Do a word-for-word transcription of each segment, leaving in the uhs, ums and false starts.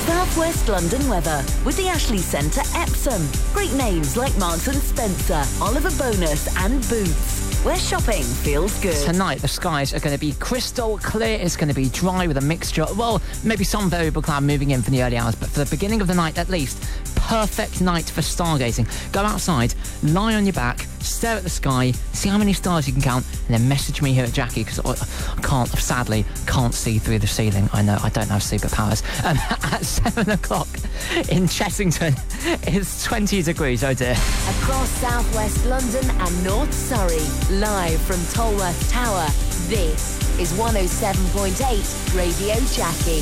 South West London weather with the Ashley Centre Epsom. Great names like Marks and Spencer, Oliver Bonus and Boots, where shopping feels good. Tonight, the skies are going to be crystal clear. It's going to be dry with a mixture, well, maybe some variable cloud moving in for the early hours, but for the beginning of the night at least, perfect night for stargazing. Go outside, lie on your back, stare at the sky, see how many stars you can count, and then message me here at Jackie, because I can't, sadly, can't see through the ceiling. I know, I don't have superpowers. Um, at seven o'clock in Chessington, it's twenty degrees, oh dear. Across southwest London and North Surrey, live from Tolworth Tower, this is one oh seven point eight Radio Jackie.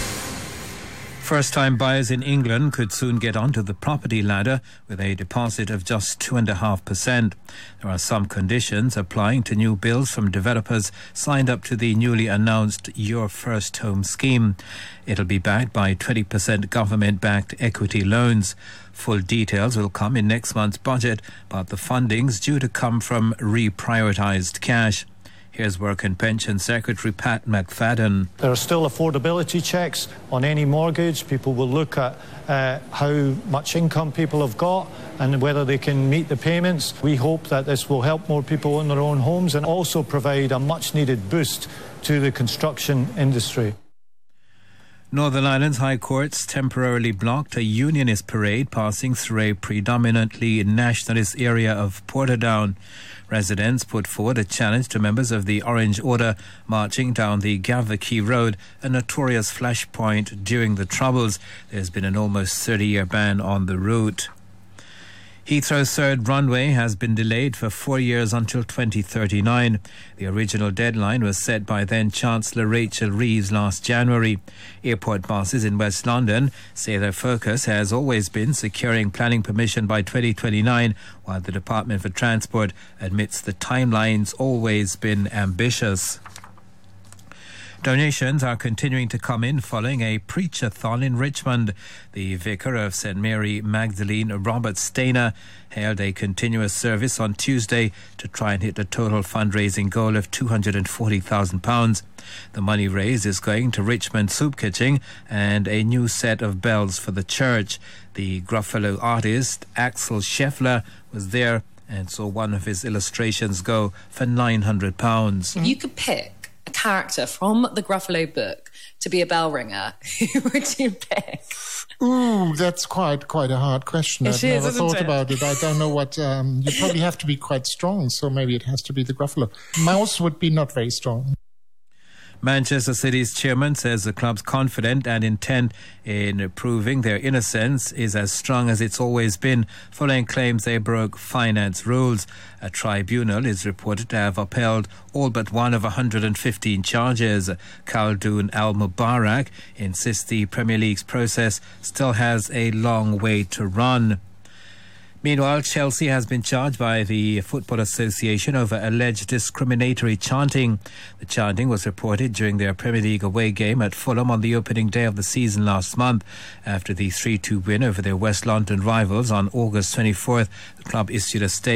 First-time buyers in England could soon get onto the property ladder with a deposit of just two point five percent. There are some conditions applying to new builds from developers signed up to the newly announced Your First Home scheme. It'll be backed by twenty percent government-backed equity loans. Full details will come in next month's budget, but the funding's due to come from reprioritised cash. Here's Work and Pension Secretary Pat McFadden. There are still affordability checks on any mortgage. People will look at uh, how much income people have got and whether they can meet the payments. We hope that this will help more people own their own homes and also provide a much-needed boost to the construction industry. Northern Ireland's High Courts temporarily blocked a unionist parade passing through a predominantly nationalist area of Portadown. Residents put forward a challenge to members of the Orange Order marching down the Gavakey Road, a notorious flashpoint during the Troubles. There's been an almost thirty-year ban on the route. Heathrow's third runway has been delayed for four years until twenty thirty-nine. The original deadline was set by then-Chancellor Rachel Reeves last January. Airport bosses in West London say their focus has always been securing planning permission by twenty twenty-nine, while the Department for Transport admits the timeline's always been ambitious. Donations are continuing to come in following a preach-a-thon in Richmond. The vicar of Saint Mary Magdalene, Robert Stainer, held a continuous service on Tuesday to try and hit a total fundraising goal of two hundred forty thousand pounds. The money raised is going to Richmond Soup Kitchen and a new set of bells for the church. The Gruffalo artist Axel Scheffler was there and saw one of his illustrations go for nine hundred pounds. If you could pick a character from the Gruffalo book to be a bell ringer, who would you pick? Ooh, that's quite quite a hard question. It I've is, never isn't thought it? about it. I don't know what... Um, you probably have to be quite strong, so maybe it has to be the Gruffalo. Mouse would be not very strong. Manchester City's chairman says the club's confident and intent in proving their innocence is as strong as it's always been, following claims they broke finance rules. A tribunal is reported to have upheld all but one of one hundred fifteen charges. Khaldoon Al Mubarak insists the Premier League's process still has a long way to run. Meanwhile, Chelsea has been charged by the Football Association over alleged discriminatory chanting. The chanting was reported during their Premier League away game at Fulham on the opening day of the season last month. After the three two win over their West London rivals on August twenty-fourth, the club issued a statement